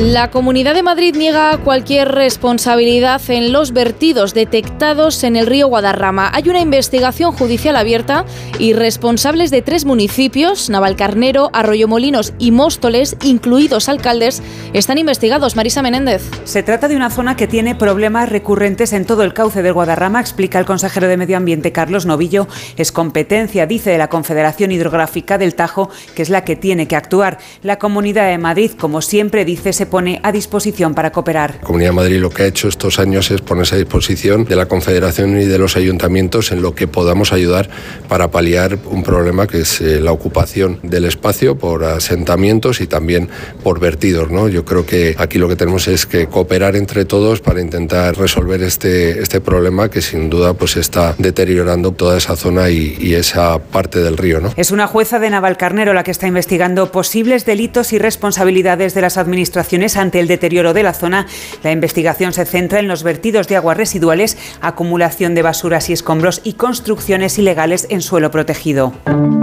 La Comunidad de Madrid niega cualquier responsabilidad en los vertidos detectados en el río Guadarrama. Hay una investigación judicial abierta y responsables de 3 municipios, Navalcarnero, Arroyomolinos y Móstoles, incluidos alcaldes, están investigados. Marisa Menéndez. Se trata de una zona que tiene problemas recurrentes en todo el cauce del Guadarrama, explica el consejero de Medio Ambiente, Carlos Novillo. Es competencia, dice, de la Confederación Hidrográfica del Tajo, que es la que tiene que actuar. La Comunidad de Madrid, como siempre dice, se pone a disposición para cooperar. La Comunidad de Madrid lo que ha hecho estos años es ponerse a disposición de la Confederación y de los ayuntamientos en lo que podamos ayudar para paliar un problema que es la ocupación del espacio por asentamientos y también por vertidos, ¿no? Yo creo que aquí lo que tenemos es que cooperar entre todos para intentar resolver este problema que sin duda pues está deteriorando toda esa zona y esa parte del río, ¿no? Es una jueza de Navalcarnero la que está investigando posibles delitos y responsabilidades de las administraciones ante el deterioro de la zona. La investigación se centra en los vertidos de aguas residuales, acumulación de basuras y escombros y construcciones ilegales en suelo protegido.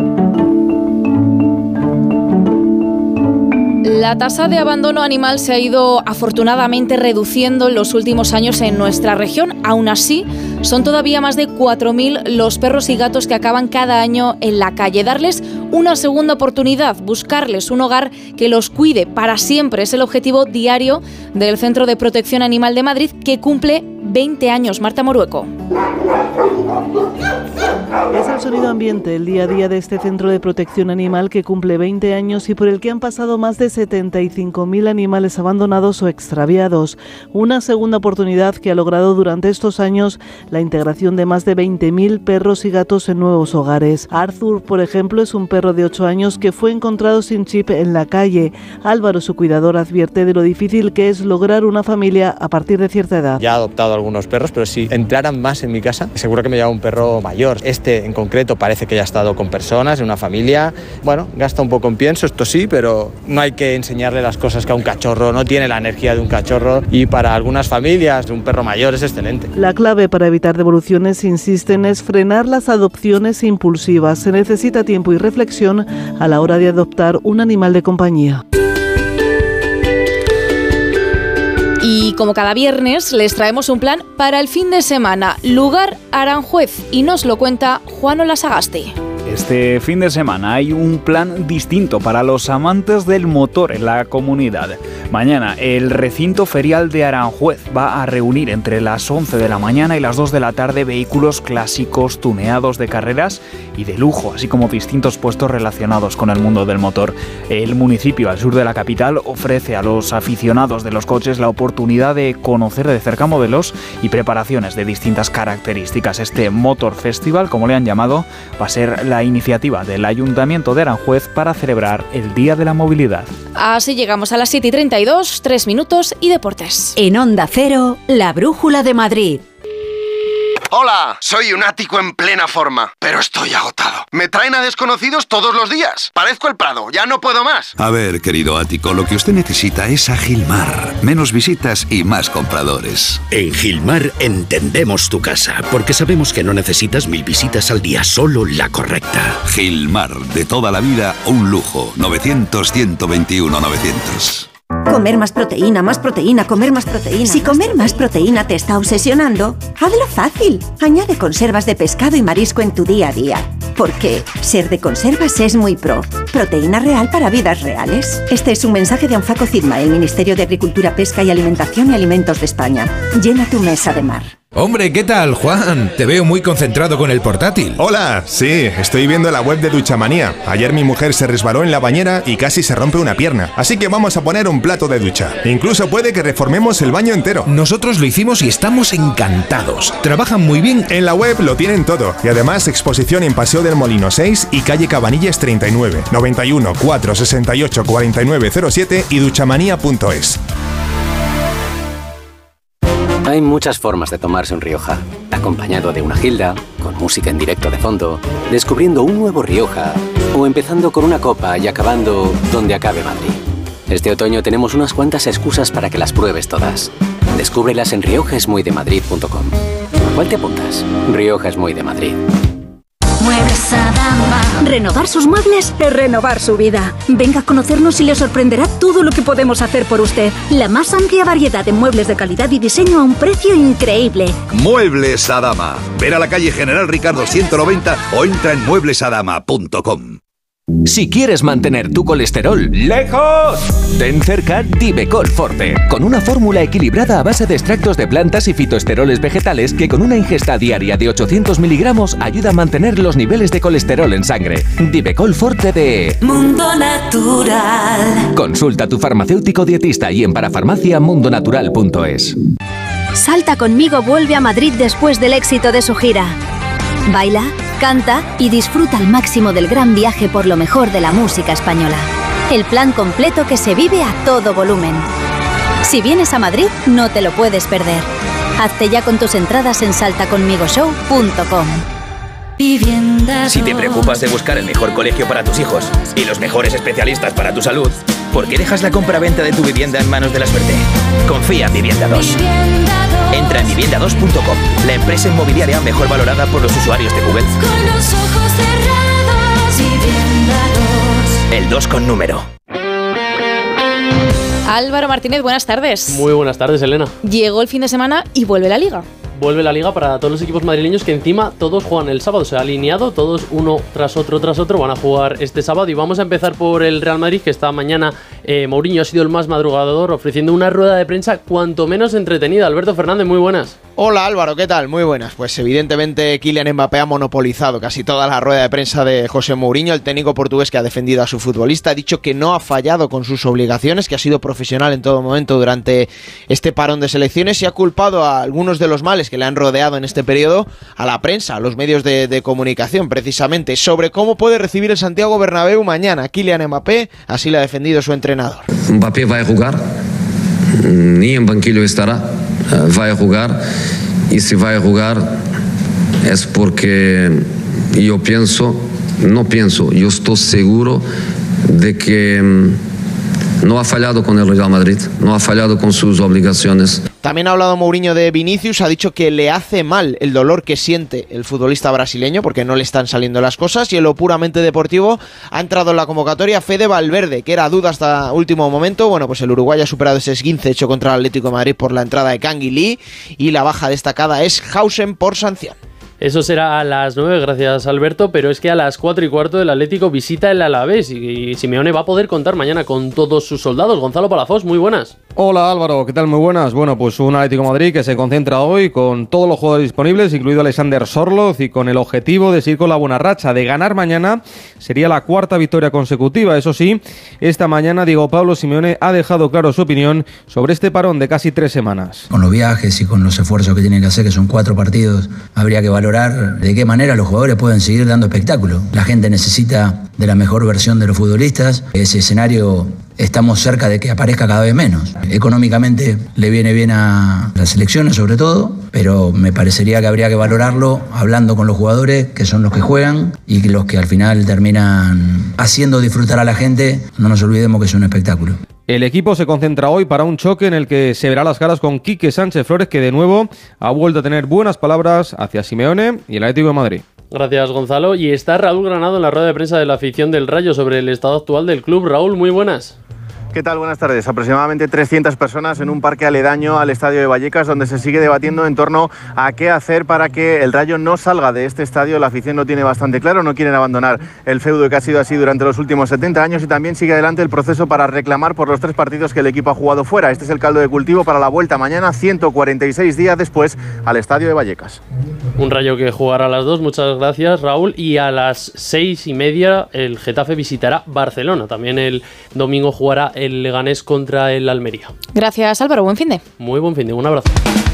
La tasa de abandono animal se ha ido afortunadamente reduciendo en los últimos años en nuestra región. Aún así, son todavía más de 4.000 los perros y gatos que acaban cada año en la calle. Darles una segunda oportunidad, buscarles un hogar que los cuide para siempre, es el objetivo diario del Centro de Protección Animal de Madrid, que cumple 20 años. Marta Morueco. Es el sonido ambiente, el día a día de este Centro de Protección Animal que cumple 20 años y por el que han pasado más de 75.000 animales abandonados o extraviados. Una segunda oportunidad que ha logrado durante estos años la integración de más de 20.000 perros y gatos en nuevos hogares. Arthur, por ejemplo, es un perro de 8 años que fue encontrado sin chip en la calle. Álvaro, su cuidador, advierte de lo difícil que es lograr una familia a partir de cierta edad. Ya he adoptado algunos perros, pero si entraran más en mi casa, seguro que me lleva un perro mayor. Este en concreto parece que ya ha estado con personas, en una familia. Bueno, gasta un poco en pienso, esto sí, pero no hay que enseñarle las cosas que a un cachorro, no tiene la energía de un cachorro, y para algunas familias un perro mayor es excelente. La clave para evitar devoluciones, insisten, es frenar las adopciones impulsivas. Se necesita tiempo y reflexión a la hora de adoptar un animal de compañía. Y como cada viernes, les traemos un plan para el fin de semana. Lugar Aranjuez, y nos lo cuenta Juan Olasagasti. Este fin de semana hay un plan distinto para los amantes del motor en la comunidad. Mañana el recinto ferial de Aranjuez va a reunir entre las 11 de la mañana y las 2 de la tarde vehículos clásicos, tuneados de carreras y de lujo, así como distintos puestos relacionados con el mundo del motor. El municipio al sur de la capital ofrece a los aficionados de los coches la oportunidad de conocer de cerca modelos y preparaciones de distintas características. Este Motor Festival, como le han llamado, va a ser la iniciativa del Ayuntamiento de Aranjuez para celebrar el Día de la Movilidad. Así llegamos a las 7:32, 3 minutos y deportes. En Onda Cero, la Brújula de Madrid. Hola, soy un ático en plena forma, pero estoy agotado. Me traen a desconocidos todos los días. Parezco el Prado, ya no puedo más. A ver, querido ático, lo que usted necesita es a Gilmar. Menos visitas y más compradores. En Gilmar entendemos tu casa, porque sabemos que no necesitas 1000 visitas al día, solo la correcta. Gilmar, de toda la vida, un lujo. 900-121-900. Comer más proteína, comer más proteína. Si comer más proteína te está obsesionando, hazlo fácil. Añade conservas de pescado y marisco en tu día a día. Porque ser de conservas es muy pro. Proteína real para vidas reales. Este es un mensaje de Anfaco Cidma, el Ministerio de Agricultura, Pesca y Alimentación y Alimentos de España. Llena tu mesa de mar. Hombre, ¿qué tal, Juan? Te veo muy concentrado con el portátil. Hola, sí, estoy viendo la web de Duchamanía. Ayer mi mujer se resbaló en la bañera y casi se rompe una pierna. Así que vamos a poner un plato de ducha. Incluso puede que reformemos el baño entero. Nosotros lo hicimos y estamos encantados. Trabajan muy bien. En la web lo tienen todo. Y además exposición en Paseo del Molino 6 y calle Cabanillas 39. 91 468 4907 y duchamanía.es. Hay muchas formas de tomarse un Rioja. Acompañado de una gilda, con música en directo de fondo, descubriendo un nuevo Rioja, o empezando con una copa y acabando donde acabe Madrid. Este otoño tenemos unas cuantas excusas para que las pruebes todas. Descúbrelas en riojaesmuydemadrid.com. ¿A cuál te apuntas? Rioja es muy de Madrid. Muebles Adama. Renovar sus muebles es renovar su vida. Venga a conocernos y le sorprenderá todo lo que podemos hacer por usted. La más amplia variedad de muebles de calidad y diseño a un precio increíble. Muebles Adama. Ver a la calle General Ricardo 190 o entra en mueblesadama.com. Si quieres mantener tu colesterol lejos, ten cerca Divecol Forte, con una fórmula equilibrada a base de extractos de plantas y fitoesteroles vegetales que con una ingesta diaria de 800 miligramos ayuda a mantener los niveles de colesterol en sangre. Divecol Forte de Mundo Natural. Consulta a tu farmacéutico dietista y en parafarmaciamundonatural.es. Salta conmigo vuelve a Madrid después del éxito de su gira. Baila, canta y disfruta al máximo del gran viaje por lo mejor de la música española. El plan completo que se vive a todo volumen. Si vienes a Madrid, no te lo puedes perder. Hazte ya con tus entradas en saltaconmigoshow.com. Si te preocupas de buscar el mejor colegio para tus hijos y los mejores especialistas para tu salud, ¿por qué dejas la compra-venta de tu vivienda en manos de la suerte? Confía en Vivienda 2. Entra en vivienda2.com, la empresa inmobiliaria mejor valorada por los usuarios de Google. Con los ojos cerrados, Vivienda 2. El 2 con número. Álvaro Martínez, buenas tardes. Muy buenas tardes, Elena. Llegó el fin de semana y vuelve la Liga. Vuelve la Liga para todos los equipos madrileños, que encima todos juegan el sábado. Se ha alineado, todos uno tras otro van a jugar este sábado. Y vamos a empezar por el Real Madrid, que esta mañana Mourinho ha sido el más madrugador, ofreciendo una rueda de prensa cuanto menos entretenida. Alberto Fernández, muy buenas. Hola Álvaro, ¿qué tal? Muy buenas. Pues evidentemente Kylian Mbappé ha monopolizado casi toda la rueda de prensa de José Mourinho, el técnico portugués que ha defendido a su futbolista. Ha dicho que no ha fallado con sus obligaciones, que ha sido profesional en todo momento durante este parón de selecciones, y ha culpado a algunos de los males que le han rodeado en este periodo a la prensa, a los medios de comunicación, precisamente sobre cómo puede recibir el Santiago Bernabéu mañana Kylian Mbappé. Así le ha defendido su entrenador. Mbappé va a jugar, ni en banquillo estará, va a jugar, y si va a jugar es porque yo estoy seguro de que no ha fallado con el Real Madrid, no ha fallado con sus obligaciones. También ha hablado Mourinho de Vinicius, ha dicho que le hace mal el dolor que siente el futbolista brasileño porque no le están saliendo las cosas, y en lo puramente deportivo ha entrado en la convocatoria Fede Valverde, que era duda hasta último momento. Bueno, pues el uruguayo ha superado ese esguince hecho contra el Atlético de Madrid por la entrada de Kangin Lee, y la baja destacada es Hausen por sanción. Eso será a las 9, gracias Alberto, pero es que a las 4:15 el Atlético visita el Alavés y Simeone va a poder contar mañana con todos sus soldados. Gonzalo Palafox, muy buenas. Hola Álvaro, ¿qué tal? Muy buenas. Bueno, pues un Atlético de Madrid que se concentra hoy con todos los jugadores disponibles, incluido Alexander Sorloz, y con el objetivo de seguir con la buena racha. De ganar mañana sería la cuarta victoria consecutiva. Eso sí, esta mañana Diego Pablo Simeone ha dejado claro su opinión sobre este parón de casi 3 semanas. Con los viajes y con los esfuerzos que tienen que hacer, que son 4 partidos, habría que valorar de qué manera los jugadores pueden seguir dando espectáculo. La gente necesita de la mejor versión de los futbolistas. Ese escenario estamos cerca de que aparezca cada vez menos. Económicamente le viene bien a las selecciones sobre todo, pero me parecería que habría que valorarlo hablando con los jugadores, que son los que juegan y que los que al final terminan haciendo disfrutar a la gente. No nos olvidemos que es un espectáculo. El equipo se concentra hoy para un choque en el que se verá las caras con Quique Sánchez Flores, que de nuevo ha vuelto a tener buenas palabras hacia Simeone y el Atlético de Madrid. Gracias Gonzalo. Y está Raúl Granado en la rueda de prensa de la afición del Rayo sobre el estado actual del club. Raúl, muy buenas. ¿Qué tal? Buenas tardes. Aproximadamente 300 personas en un parque aledaño al estadio de Vallecas, donde se sigue debatiendo en torno a qué hacer para que el Rayo no salga de este estadio. La afición lo tiene bastante claro, no quieren abandonar el feudo que ha sido así durante los últimos 70 años, y también sigue adelante el proceso para reclamar por los 3 partidos que el equipo ha jugado fuera. Este es el caldo de cultivo para la vuelta mañana, 146 días después, al estadio de Vallecas. Un Rayo que jugará a las 2, muchas gracias Raúl, y a las 6:30 el Getafe visitará Barcelona. También el domingo jugará el Leganés contra el Almería. Gracias Álvaro, buen finde. Muy buen finde, un abrazo.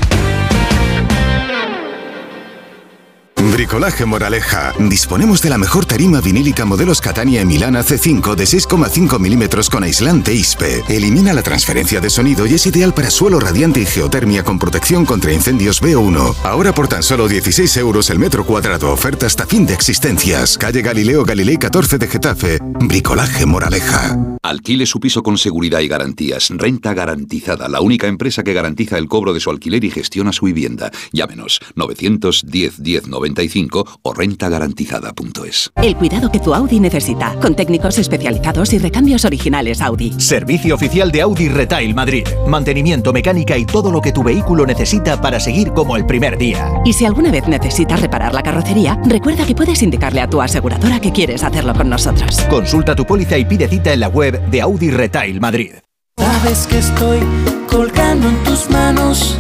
Bricolaje Moraleja. Disponemos de la mejor tarima vinílica modelos Catania y Milana C5 de 6,5 milímetros con aislante ISPE. Elimina la transferencia de sonido y es ideal para suelo radiante y geotermia con protección contra incendios BO1. Ahora por tan solo 16 euros el metro cuadrado. Oferta hasta fin de existencias. Calle Galileo Galilei 14 de Getafe. Bricolaje Moraleja. Alquile su piso con seguridad y garantías. Renta Garantizada, la única empresa que garantiza el cobro de su alquiler y gestiona su vivienda. Llámenos 910 10 95 365 o rentagarantizada.es. El cuidado que tu Audi necesita, con técnicos especializados y recambios originales Audi. Servicio oficial de Audi Retail Madrid. Mantenimiento, mecánica y todo lo que tu vehículo necesita para seguir como el primer día. Y si alguna vez necesitas reparar la carrocería, recuerda que puedes indicarle a tu aseguradora que quieres hacerlo con nosotros. Consulta tu póliza y pide cita en la web de Audi Retail Madrid. Sabes que estoy colgando en tus manos,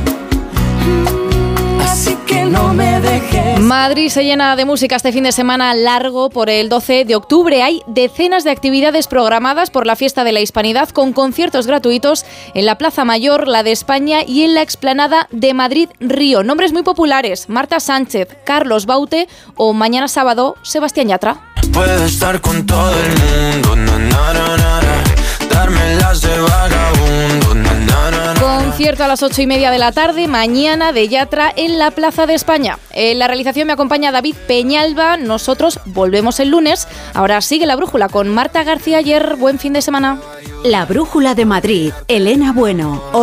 así que no me dejes. Madrid se llena de música este fin de semana largo por el 12 de octubre. Hay decenas de actividades programadas por la Fiesta de la Hispanidad, con conciertos gratuitos en la Plaza Mayor, la de España y en la explanada de Madrid Río. Nombres muy populares: Marta Sánchez, Carlos Baute o mañana sábado Sebastián Yatra. Puedo estar con todo el mundo, na, na, na, na, darme las de vagabundo, na, na, na, na. Concierto a las 8:30 de la tarde, mañana, de Yatra en la Plaza de España. En la realización me acompaña David Peñalba. Nosotros volvemos el lunes. Ahora sigue La Brújula con Marta García Ayer. Buen fin de semana. La Brújula de Madrid, Elena Bueno.